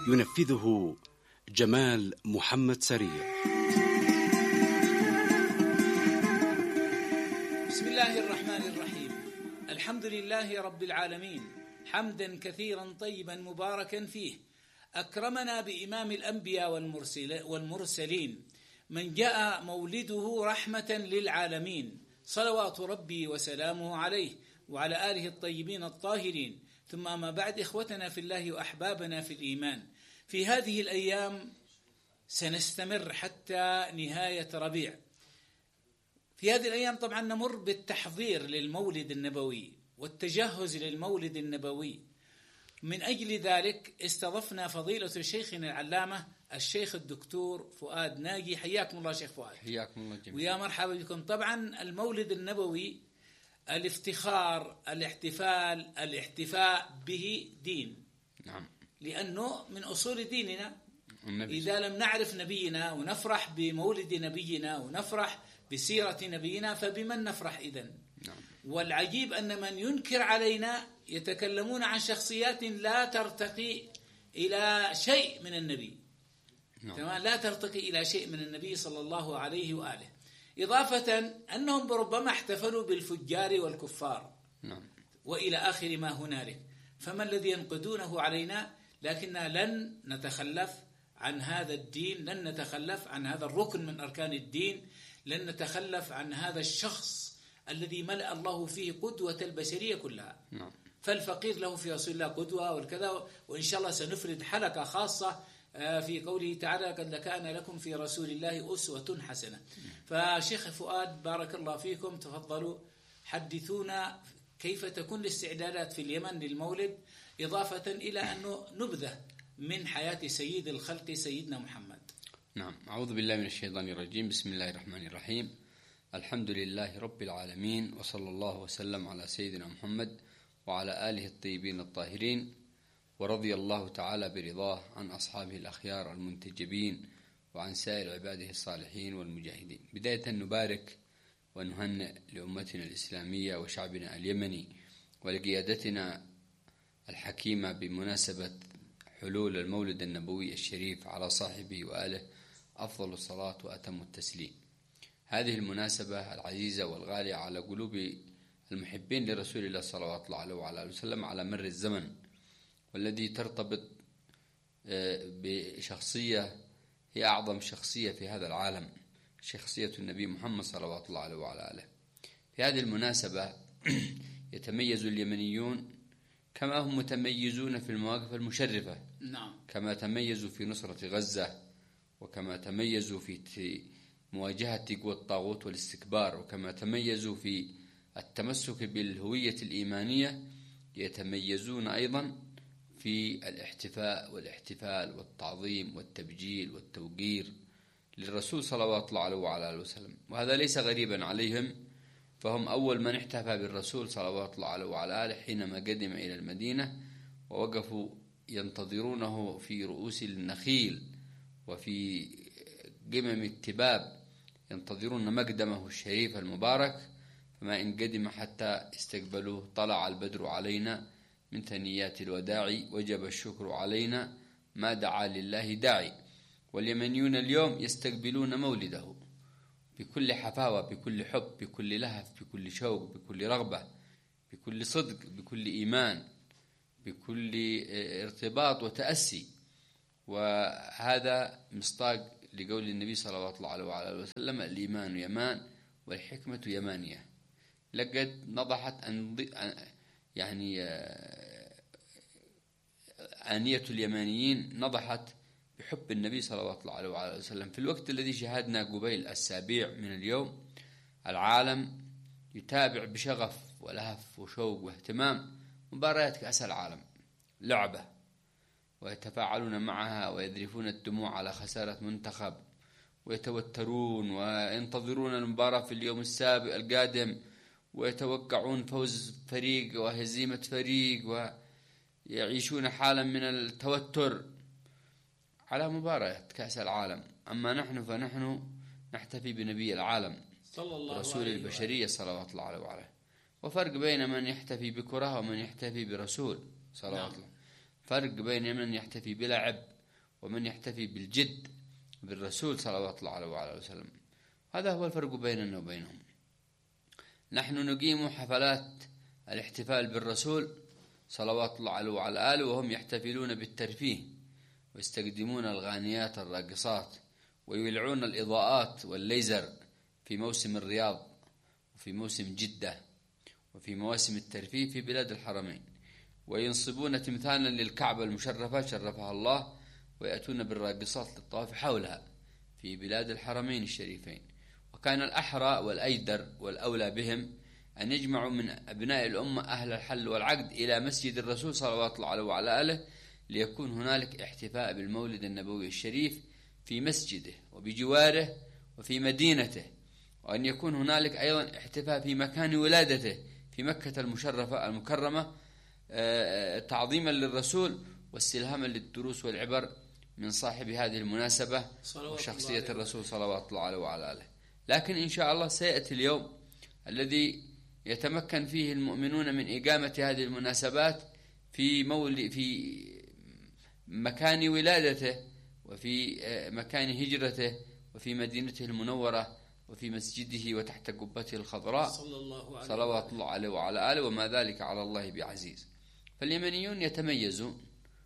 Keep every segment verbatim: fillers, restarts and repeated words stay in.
ينفذه جمال محمد سريع. بسم الله الرحمن الرحيم. الحمد لله رب العالمين حمدا كثيرا طيبا مباركا فيه. أكرمنا بإمام الأنبياء والمرسلين من جاء مولده رحمة للعالمين، صلوات ربي وسلامه عليه وعلى آله الطيبين الطاهرين. ثم ما بعد، إخوتنا في الله وأحبابنا في الإيمان، في هذه الأيام سنستمر حتى نهاية ربيع. في هذه الأيام طبعا نمر بالتحضير للمولد النبوي والتجهز للمولد النبوي. من أجل ذلك استضفنا فضيلة شيخنا العلامة الشيخ الدكتور فؤاد ناجي. حياكم الله شيخ فؤاد. حياكم الله جميعا. ويا مرحبا بكم. طبعا المولد النبوي الافتخار، الاحتفال، الاحتفاء به دين. نعم. لأنه من أصول ديننا. النبي. إذا لم نعرف نبينا ونفرح بمولد نبينا ونفرح بسيرة نبينا فبمن نفرح إذن؟ نعم. والعجيب أن من ينكر علينا يتكلمون عن شخصيات لا ترتقي إلى شيء من النبي. نعم. لا ترتقي إلى شيء من النبي صلى الله عليه وآله، إضافة أنهم ربما احتفلوا بالفجار والكفار. نعم. وإلى آخر ما هنالك. فما الذي ينقدونه علينا؟ لكننا لن نتخلف عن هذا الدين، لن نتخلف عن هذا الركن من أركان الدين، لن نتخلف عن هذا الشخص الذي ملأ الله فيه قدوة البشرية كلها. نعم. فالفقير له في رسول الله قدوة والكذا، وإن شاء الله سنفرد حلقة خاصة في قوله تعالى قد كان لكم في رسول الله أسوة حسنة. فشيخ فؤاد بارك الله فيكم، تفضلوا حدثونا كيف تكون الاستعدادات في اليمن للمولد، إضافة إلى أنه نبذة من حياة سيد الخلق سيدنا محمد. نعم. أعوذ بالله من الشيطان الرجيم. بسم الله الرحمن الرحيم. الحمد لله رب العالمين، وصلى الله وسلم على سيدنا محمد وعلى آله الطيبين الطاهرين، ورضي الله تعالى برضاه عن أصحابه الأخيار المنتجبين وعن سائر عباده الصالحين والمجاهدين. بداية نبارك ونهنئ لأمتنا الإسلامية وشعبنا اليمني ولقيادتنا الحكيمة بمناسبة حلول المولد النبوي الشريف على صاحبه وآله أفضل الصلاة وأتم التسليم. هذه المناسبة العزيزة والغالية على قلوب المحبين لرسول الله صلوات الله عليه وعلى آله وسلم على مر الزمن، والذي ترتبط بشخصية هي أعظم شخصية في هذا العالم، شخصية النبي محمد صلوات الله عليه وعلى آله. في هذه المناسبة يتميز اليمنيون كما هم متميزون في المواقف المشرفة. نعم. كما تميزوا في نصرة غزة، وكما تميزوا في مواجهة قوى الطاغوت والاستكبار، وكما تميزوا في التمسك بالهوية الإيمانية، يتميزون أيضا في الاحتفاء والاحتفال والتعظيم والتبجيل والتوقير للرسول صلوات الله عليه وعلى آله وسلم. وهذا ليس غريبا عليهم، فهم أول من احتفى بالرسول صلوات الله عليه وعلى آله حينما قدم إلى المدينة، ووقفوا ينتظرونه في رؤوس النخيل وفي قمم التباب، ينتظرون مقدمه الشريف المبارك. فما إن قدم حتى استقبلوه طلع البدر علينا من ثنيات الوداع، وجب الشكر علينا ما دعا لله داعي. واليمنيون اليوم يستقبلون مولده بكل حفاوة، بكل حب، بكل لهف، بكل شوق، بكل رغبة، بكل صدق، بكل إيمان، بكل ارتباط وتأسي. وهذا مصداق لقول النبي صلى الله عليه وعلى آله وسلم الإيمان يمان والحكمة يمانية. لقد نضحت أن يعني آنية اليمانيين نضحت بحب النبي صلى الله عليه وعلى آله وسلم. في الوقت الذي شاهدنا قبيل السابع من اليوم العالم يتابع بشغف ولهف وشوق واهتمام مباريات كأس العالم، لعبة، ويتفاعلون معها ويذرفون الدموع على خسارة منتخب، ويتوترون وينتظرون المباراة في اليوم السابع القادم، ويتوقعون فوز فريق وهزيمة فريق، ويعيشون حالا من التوتر على مباراة كأس العالم. أما نحن فنحن نحتفي بنبي العالم صلى الله رسول عليه البشرية صلوات الله عليه وعليه. وفرق بين من يحتفي بكرة ومن يحتفي برسول صلوات الله. نعم. فرق بين من يحتفي بلعب ومن يحتفي بالجد بالرسول صلوات الله عليه وعلى وسلم. هذا هو الفرق بيننا وبينهم. نحن نقيم حفلات الاحتفال بالرسول صلوات الله عليه وعلى آله، وهم يحتفلون بالترفيه ويستخدمون الغانيات الراقصات ويولعون الإضاءات والليزر في موسم الرياض وفي موسم جدة وفي مواسم الترفيه في بلاد الحرمين، وينصبون تمثالا للكعبة المشرفة شرفها الله، ويأتون بالراقصات للطواف حولها في بلاد الحرمين الشريفين. وكان الأحرى والأيدر والأولى بهم أن يجمعوا من أبناء الأمة أهل الحل والعقد إلى مسجد الرسول صلوات الله عليه وعلى آله، ليكون هنالك احتفاء بالمولد النبوي الشريف في مسجده وبجواره وفي مدينته، وأن يكون هنالك أيضا احتفاء في مكان ولادته في مكة المشرفة المكرمة تعظيما للرسول واستلهاما للدروس والعبر من صاحب هذه المناسبة وشخصية الرسول صلوات الله عليه وعلى آله. لكن إن شاء الله سيأتي اليوم الذي يتمكن فيه المؤمنون من إقامة هذه المناسبات في مول في مكان ولادته وفي مكان هجرته وفي مدينته المنورة وفي مسجده وتحت قبته الخضراء صلوات الله عليه وعلى آله، وما ذلك على الله بعزيز. فاليمنيون يتميزون،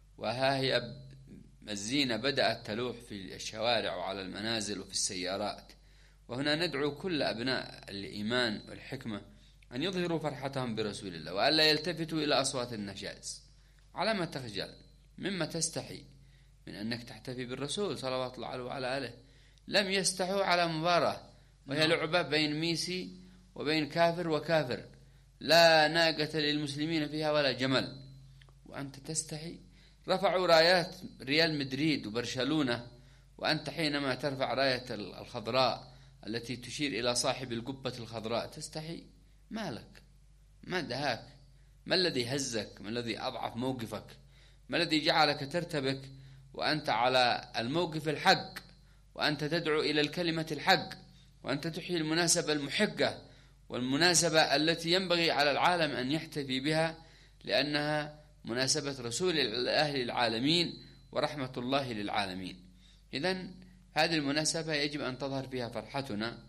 وها هي الزينة بدأت تلوح في الشوارع وعلى المنازل وفي السيارات. وهنا ندعو كل أبناء الإيمان والحكمة أن يظهروا فرحتهم برسول الله، وألا يلتفتوا إلى أصوات النشاز. على ما تخجل؟ مما تستحي من أنك تحتفي بالرسول صلوات الله عليه وعلى آله؟ لم يستحوا على مباراة وهي لعبة بين ميسي وبين كافر وكافر، لا ناقة للمسلمين فيها ولا جمل، وأنت تستحي؟ رفعوا رايات ريال مدريد وبرشلونة، وأنت حينما ترفع راية الخضراء التي تشير إلى صاحب القبة الخضراء تستحي؟ ما لك؟ ما دهاك؟ ما الذي هزك؟ ما الذي أضعف موقفك؟ ما الذي جعلك ترتبك وأنت على الموقف الحق، وأنت تدعو إلى الكلمة الحق، وأنت تحيي المناسبة المحقة والمناسبة التي ينبغي على العالم أن يحتفي بها، لأنها مناسبة رسول الله للعالمين ورحمة الله للعالمين. إذن هذه المناسبة يجب أن تظهر فيها فرحتنا،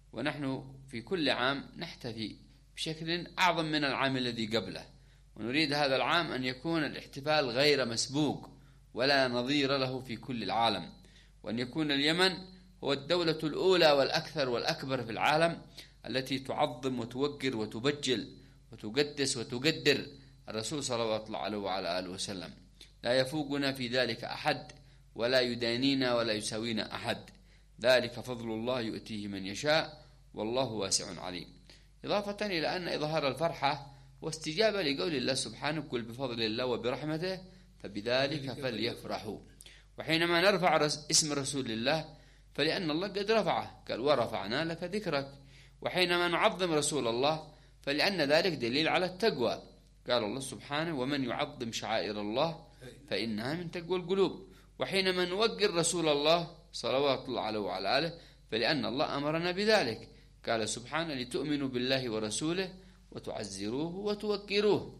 ونحن في كل عام نحتفي بشكل أعظم من العام الذي قبله، ونريد هذا العام أن يكون الاحتفال غير مسبوق ولا نظير له في كل العالم، وأن يكون اليمن هو الدولة الأولى والأكثر والأكبر في العالم التي تعظم وتوقر وتبجل وتقدس وتقدر الرسول صلوات الله عليه وعلى آله وسلم. لا يفوقنا في ذلك أحد، ولا يدانينا ولا يساوينا أحد. ذلك فضل الله يؤتيه من يشاء والله واسع عليم. إضافة إلى أن إظهار الفرحة واستجابة لقول الله سبحانه: قل بفضل الله وبرحمته فبذلك فليفرحوا. وحينما نرفع اسم رسول الله فلأن الله قد رفعه، قال: ورفعنا لك ذكرك. وحينما نعظم رسول الله فلأن ذلك دليل على التقوى، قال الله سبحانه: ومن يعظم شعائر الله فإنها من تقوى القلوب. وحينما نوقر رسول الله صلوات الله عليه وعلى آله فلأن الله أمرنا بذلك، قال سبحانه: لتؤمنوا بالله ورسوله وتعزروه وتوقروه.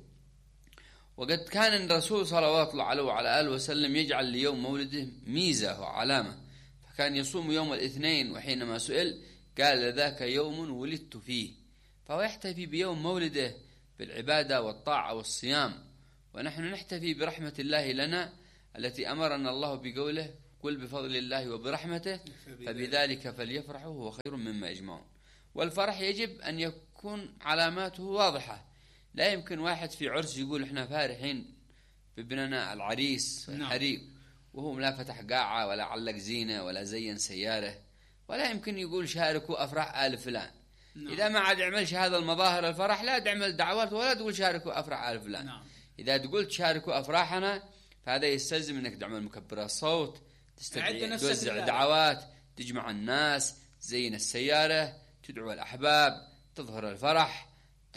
وقد كان الرسول صلوات الله عليه وعلى آله وسلم يجعل ليوم مولده ميزة وعلامة، فكان يصوم يوم الاثنين، وحينما سئل قال: ذاك يوم ولدت فيه. فهو يحتفي بيوم مولده بالعبادة والطاعة والصيام، ونحن نحتفي برحمة الله لنا التي أمرنا الله بقوله: قل بفضل الله وبرحمته فبذلك فليفرحوا هو خير مما يجمعون. والفرح يجب أن يكون علاماته واضحة. لا يمكن واحد في عرس يقول إحنا فارحين بابننا العريس والحريق وهو لا فتح قاعة ولا علق زينة ولا زين سيارة، ولا يمكن يقول شاركوا أفراح آل فلان. نعم. إذا ما عاد عملش هذا المظاهر الفرح لا تعمل دعوات ولا تقول شاركوا أفراح آل فلان. نعم. إذا تقول شاركوا أفراحنا فهذا يستلزم أنك تعمل مكبرات صوت، تستدعي توزع دعوات، تجمع الناس، تزين السيارة، تدعو الأحباب، تظهر الفرح،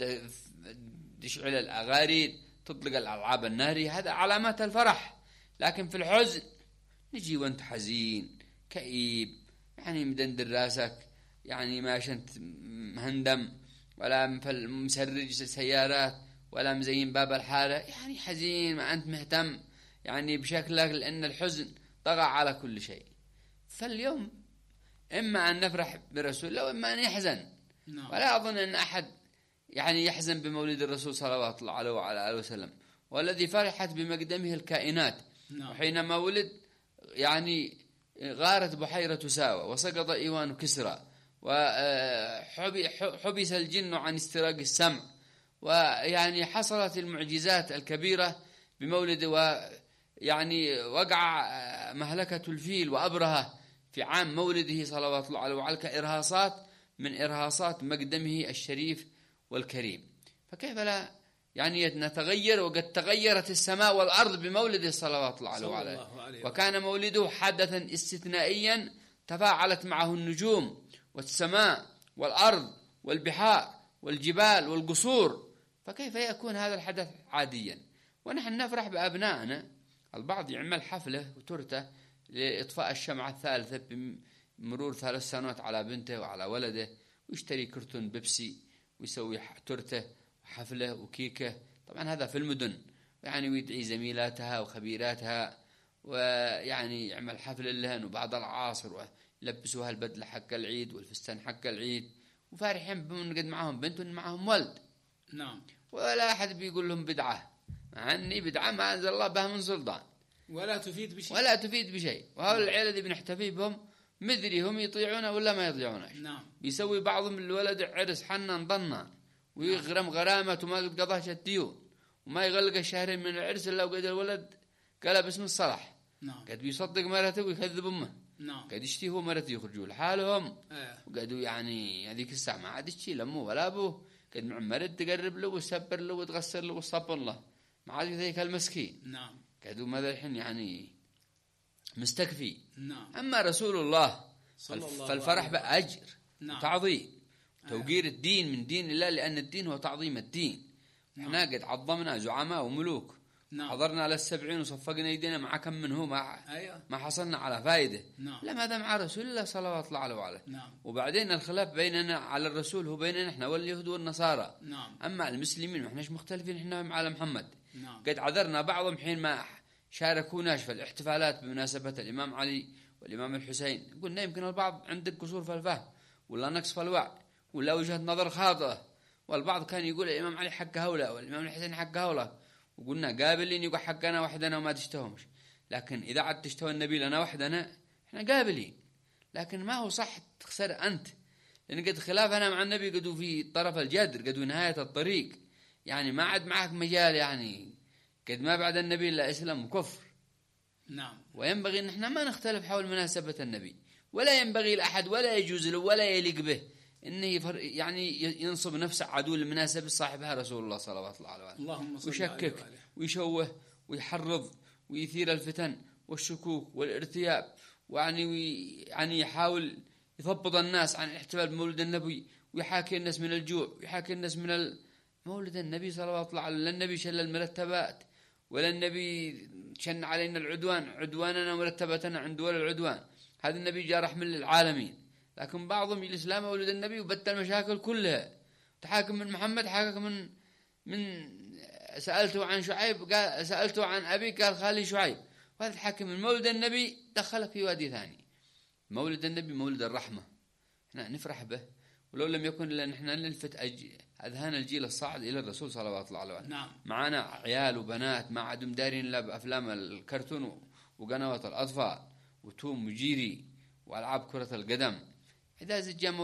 تشعل الأغاريد، تطلق الألعاب النارية. هذا علامات الفرح. لكن في الحزن نجي وانت حزين كئيب، يعني مدندر راسك، يعني ما شنت مهندم ولا مسرج السيارات ولا مزين باب الحارة، يعني حزين، ما أنت مهتم يعني بشكلك، لأن الحزن طغى على كل شيء. فاليوم إما أن نفرح برسول الله وإما أن يحزن. نعم. ولا أظن أن أحد يعني يحزن بمولد الرسول صلوات الله عليه وعلى آله وسلم، والذي فرحت بمقدمه الكائنات. نعم. وحينما ولد يعني غارت بحيرة ساوى وسقط إيوان كسرى وحبس الجن عن استراق السمع، ويعني حصلت المعجزات الكبيرة بمولد، ويعني وقع مهلكة الفيل وأبرهة في عام مولده صلوات الله عليه وعلى إرهاصات من إرهاصات مقدمه الشريف والكريم. فكيف لا يعني نتغير، وقد تغيرت السماء والأرض بمولده صلوات الله عليه وعلى، وكان مولده حدثا استثنائيا تفاعلت معه النجوم والسماء والأرض والبحار والجبال والقصور. فكيف يكون هذا الحدث عاديا ونحن نفرح بأبنائنا؟ البعض يعمل حفلة وتورته لإطفاء الشمعة الثالثة بمرور ثلاث سنوات على بنته وعلى ولده، ويشتري كرتون بيبسي ويسوي تورته وحفلة وكيكة. طبعا هذا في المدن يعني، ويدعي زميلاتها وخبيراتها ويعني يعمل حفلة لهن وبعض العاصر ويلبسوها البدلة حق العيد والفستان حق العيد، وفارحين بمن قد معهم بنت ومعهم ولد. نعم. ولا أحد بيقول لهم بدعة، مع أني بدعة ما أنزل الله بها من سلطان، ولا تفيد بشيء ولا تفيد بشيء. وهؤلاء العيال الذي بنحتفي بهم مدري هم يطيعونه ولا ما يطيعونه. نعم. بيسوي بعضهم الولد عرس حنان ضنا ويغرم غرامة وما قد قضاش الديون، وما يغلق الشهرين من العرس إلا وقد الولد قال باسم الصلاح. نعم. قد بيصدق مرته ويكذب أمه. نعم. قد يشتي هو مرته يخرجوا لحالهم. آه. وقدوا يعني هذيك الساعة ما عاد يشتي لأمه ولا أبوه، قد معمرت تقرب له وتسبر له وتغسل له وتصبر له، ما عاد ذيك المسكين. نعم. قدوا ماذا الحين يعني مستكفي. نعم. أما رسول الله الله فالفرح بأجر. نعم. تعظيم توقير الدين من دين الله، لأن الدين هو تعظيم الدين. نعم. احنا قد عظمنا زعماء وملوك. نعم. حضرنا على السبعين وصفقنا يدينا مع كم منه ما أيوة. ما حصلنا على فائدة. نعم. لما هذا مع رسول الله صلوات الله عليه وعلى. نعم. وبعدين الخلاف بيننا على الرسول هو بيننا احنا واليهود والنصارى. نعم. أما المسلمين ما احناش مختلفين، احنا على محمد. نعم. قد عذرنا بعضهم حين ما شاركوناش في الاحتفالات بمناسبة الإمام علي والإمام الحسين، قلنا يمكن البعض عندك قصور في الفهم ولا نقص في الوعي ولا وجهة نظر خاطئة، والبعض كان يقول الإمام علي حق هؤلاء والإمام الحسين حق هؤلاء، وقلنا قابلين يقول حقنا وحدنا وما تشتهمش. لكن إذا عاد تشتهى النبي لنا وحدنا احنا قابلين، لكن ما هو صح تخسر أنت، لأن قد خلافنا مع النبي قدوا في طرف الجدر، قدوا نهاية الطريق، يعني ما عاد معك مجال، يعني قد ما بعد النبي إلا إسلام وكفر. نعم. وينبغي أن احنا ما نختلف حول مناسبة النبي، ولا ينبغي لأحد ولا يجوز له ولا يليق به إنه يعني ينصب نفسه عدو لمناسبة صاحبها رسول الله صلوات الله عليه وسلم، ويشكك ويشوه ويحرض ويثير الفتن والشكوك والارتياب، ويعني يعني يحاول يثبط الناس عن الاحتفال بمولد النبي، ويحاكي الناس من الجوع ويحاكي الناس من مولد النبي صلوات الله عليه. لا النبي شل المرتبات، ولا النبي شن علينا العدوان، عدواننا مرتبتنا عند ولا العدوان، هذا النبي جاء رحمة للعالمين. لكن بعضهم الإسلام مولد النبي وبدل المشاكل كلها، تحاكم من محمد حاكم من من سألته عن شعيب قال سألته عن أبي قال خالي شعيب، وهذا الحاكم من مولد النبي دخلك في وادي ثاني. مولد النبي مولد الرحمة، احنا نفرح به، ولو لم يكن لأن احنا نلفت أذهان الجيل الصاعد إلى الرسول صلوات الله عليه وسلم. نعم. معنا عيال وبنات ما عادوا دارين إلا بأفلام الكرتون وقنوات الأطفال وتوم وجيري وألعاب كرة القدم. إذا زج